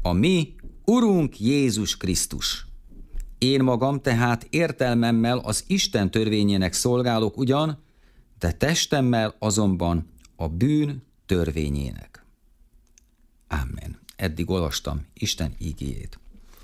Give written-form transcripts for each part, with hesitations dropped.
a mi Urunk Jézus Krisztus. Én magam tehát értelmemmel az Isten törvényének szolgálok ugyan, de testemmel azonban a bűn törvényének. Amen. Eddig olvastam Isten ígéjét.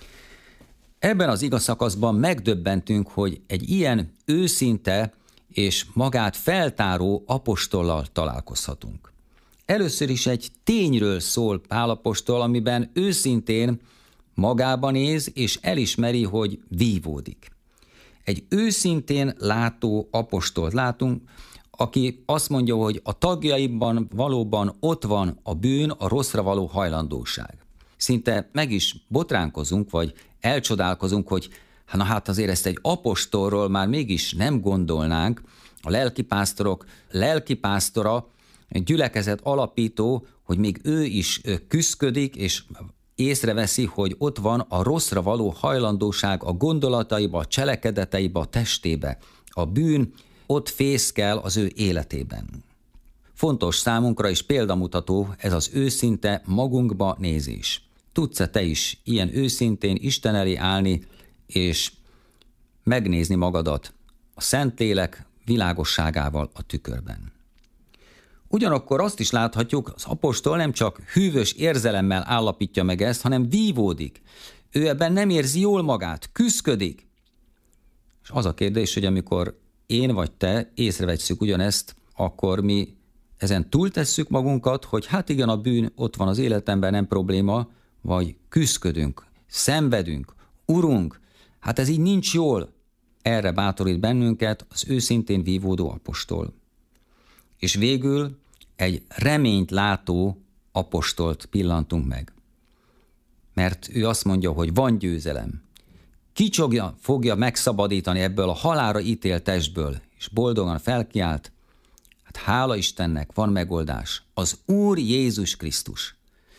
Ebben az igaz szakaszban megdöbbentünk, hogy egy ilyen őszinte és magát feltáró apostollal találkozhatunk. Először is egy tényről szól Pál apostol, amiben őszintén magába néz és elismeri, hogy vívódik. Egy őszintén látó apostolt látunk, aki azt mondja, hogy a tagjaiban valóban ott van a bűn, a rosszra való hajlandóság. Szinte meg is botránkozunk, vagy elcsodálkozunk, hogy hát azért ezt egy apostolról már mégis nem gondolnánk. A lelkipásztorok lelkipásztora, gyülekezet alapító, hogy még ő is küszködik, és észreveszi, hogy ott van a rosszra való hajlandóság a gondolataiba, a cselekedeteibe, a testébe. A bűn ott fészkel az ő életében. Fontos számunkra is példamutató ez az őszinte magunkba nézés. Tudsz-e te is ilyen őszintén Isten elé állni, és megnézni magadat a Szentlélek világosságával a tükörben? Ugyanakkor azt is láthatjuk, az apostol nem csak hűvös érzelemmel állapítja meg ezt, hanem vívódik. Ő ebben nem érzi jól magát, küszködik. És az a kérdés, hogy amikor én vagy te észrevesszük ugyanezt, akkor mi ezen túltesszük magunkat, hogy hát igen, a bűn ott van az életemben, nem probléma, vagy küszködünk, szenvedünk, urunk, hát ez így nincs jól. Erre bátorít bennünket az őszintén vívódó apostol. És végül egy reményt látó apostolt pillantunk meg. Mert ő azt mondja, hogy van győzelem. Ki fogja megszabadítani ebből a halálra ítélt testből, és boldogan felkiált, hát hála Istennek, van megoldás. Az Úr Jézus Krisztus.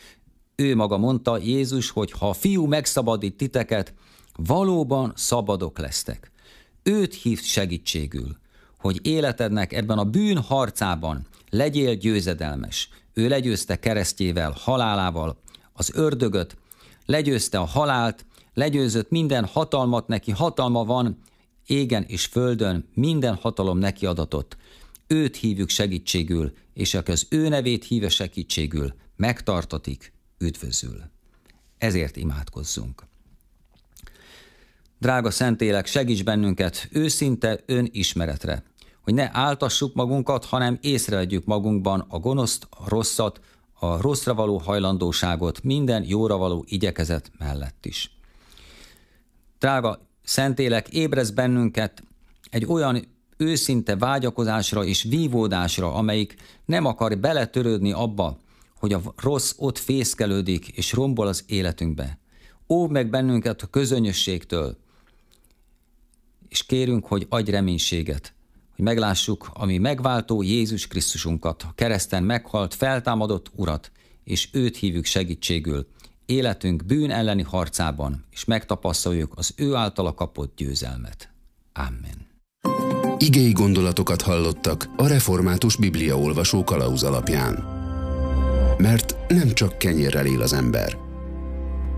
Ő maga mondta, Jézus, hogy ha a Fiú megszabadít titeket, valóban szabadok lesztek. Őt hívt segítségül, hogy életednek ebben a bűn harcában legyél győzedelmes. Ő legyőzte keresztjével, halálával az ördögöt, legyőzte a halált, legyőzött minden hatalmat, neki hatalma van, égen és földön minden hatalom neki adatott. Őt hívjuk segítségül, és aki az ő nevét hívja segítségül, megtartatik, üdvözül. Ezért imádkozzunk. Drága Szentlélek, segíts bennünket őszinte önismeretre, hogy ne áltassuk magunkat, hanem észrevegyük magunkban a gonoszt, a rosszat, a rosszra való hajlandóságot minden jóra való igyekezet mellett is. Drága Szentlélek, ébrezz bennünket egy olyan őszinte vágyakozásra és vívódásra, amelyik nem akar beletörődni abba, hogy a rossz ott fészkelődik és rombol az életünkbe. Óvd meg bennünket a közönyösségtől, és kérünk, hogy adj reménységet, hogy meglássuk a mi megváltó Jézus Krisztusunkat, a kereszten meghalt, feltámadott Urat, és őt hívjuk segítségül életünk bűn elleni harcában, és megtapasztaljuk az ő általa kapott győzelmet. Amen. Igei gondolatokat hallottak a Református Bibliaolvasó kalauz alapján. Mert nem csak kenyérrel él az ember,